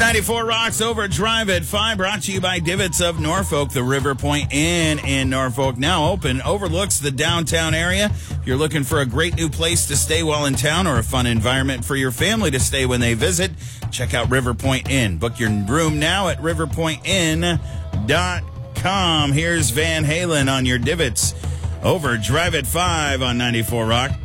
94 Rocks Overdrive at 5, brought to you by Divots of Norfolk. The River Point Inn in Norfolk, now open, overlooks the downtown area. If you're looking for a great new place to stay while in town or a fun environment for your family to stay when they visit, check out River Point Inn. Book your room now at riverpointinn.com. Here's Van Halen on your Divots Overdrive at 5 on 94 Rock.